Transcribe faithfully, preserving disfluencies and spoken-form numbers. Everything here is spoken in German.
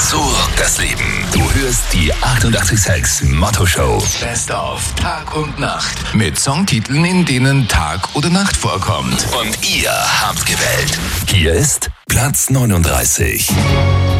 So rockt das Leben. Du hörst die achtundachtzig Komma sechs Motto Show. Best of Tag und Nacht. Mit Songtiteln, in denen Tag oder Nacht vorkommt. Und ihr habt gewählt. Hier ist Platz neununddreißig.